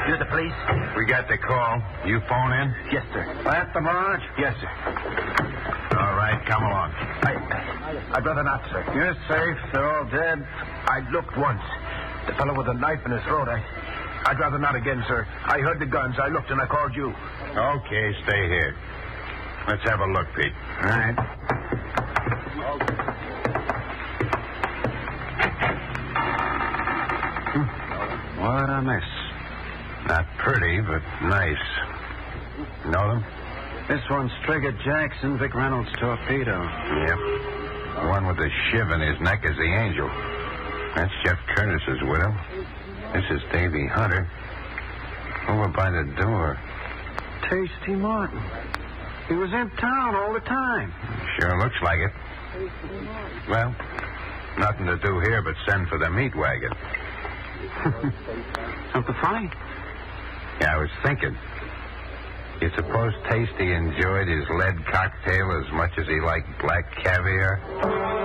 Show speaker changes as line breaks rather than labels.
You the police?
We got the call. You phone in?
Yes, sir.
At the barge?
Yes, sir.
All right, come along.
I'd rather not, sir.
You're safe. They're all dead.
I looked once. The fellow with the knife in his throat. I'd rather not again, sir. I heard the guns. I looked and I called you.
Okay, stay here. Let's have a look, Pete.
All right.
What a mess. Not pretty, but nice. Know them?
This one's Trigger Jackson, Vic Reynolds' torpedo.
Yep. The one with the shiv in his neck is the Angel. That's Jeff Curtis's widow. This is Davy Hunter. Over by the door.
Tasty Martin. He was in town all the time.
Sure looks like it. Well, nothing to do here but send for the meat wagon.
Something funny?
Yeah, I was thinking. You suppose Tasty enjoyed his lead cocktail as much as he liked black caviar?